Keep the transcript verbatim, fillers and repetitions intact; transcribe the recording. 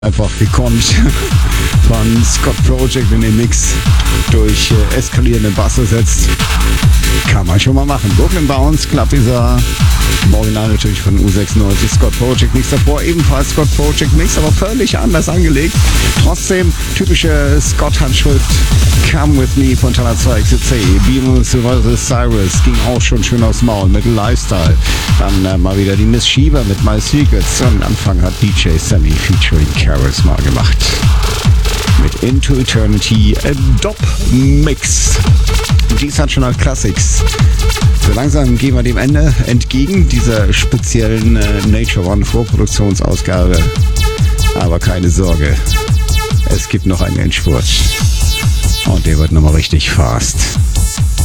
Einfach gekonnt von Scott Project in den Mix durch äh, eskalierende Bass ersetzt. Kann man schon mal machen. Brooklyn Bounce, Club Isa, im Original natürlich von U sechsundneunzig, Scott Project Mix davor, ebenfalls Scott Project Mix, aber völlig anders angelegt. Trotzdem typische Scott-Handschrift. Come With Me von Tana zwei X C, Beatles versus. Cyrus ging auch schon schön aufs Maul mit Lifestyle. Dann äh, mal wieder die Miss Shiva mit My Secrets. Am Anfang hat D J Sammy featuring Carols mal gemacht. Mit Into Eternity, a Dop-Mix. Dies hat schon als Classics. So langsam gehen wir dem Ende entgegen, dieser speziellen äh, Nature One Vorproduktionsausgabe. Aber keine Sorge, es gibt noch einen Endspurt. Und der wird nochmal richtig fast.